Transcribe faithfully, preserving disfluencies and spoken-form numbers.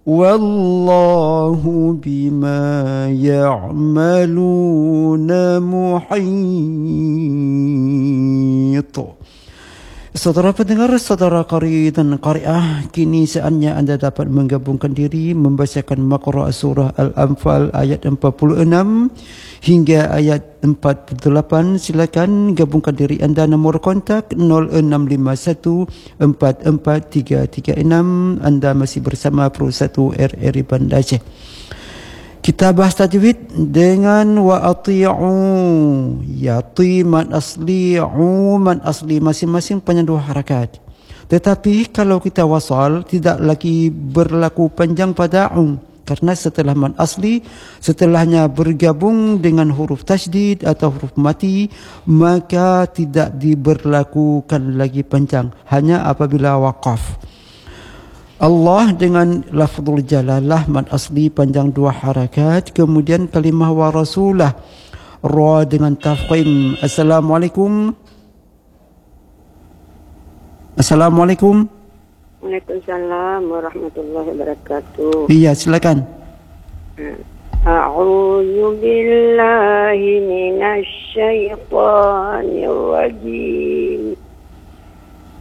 Wallahu bima ya'maluna muhit. Saudara pendengar, saudara qari dan qari'ah, kini saatnya anda dapat menggabungkan diri membacakan Maqra' surah Al-Anfal ayat empat puluh enam hingga ayat empat puluh delapan. Silakan gabungkan diri anda. Nombor kontak nol enam lima satu empat empat tiga tiga enam. Anda masih bersama Pro satu R R I Banda Aceh. Kita bahas tajwid dengan wa ati'u. Yati man asli, u man asli, masing-masing punya dua harakat. Tetapi kalau kita wasal, tidak lagi berlaku panjang pada u. Karena setelah man asli, setelahnya bergabung dengan huruf tasydid atau huruf mati, maka tidak diberlakukan lagi panjang. Hanya apabila waqaf. Allah dengan lafzul jalalah mad asli panjang dua harakat, kemudian kalimah wa rasulah ra dengan tafkhim. Assalamualaikum. Assalamualaikum. Waalaikumsalam warahmatullahi wabarakatuh. Iya, silakan. A'udzu billahi minasy syaithanir rajim.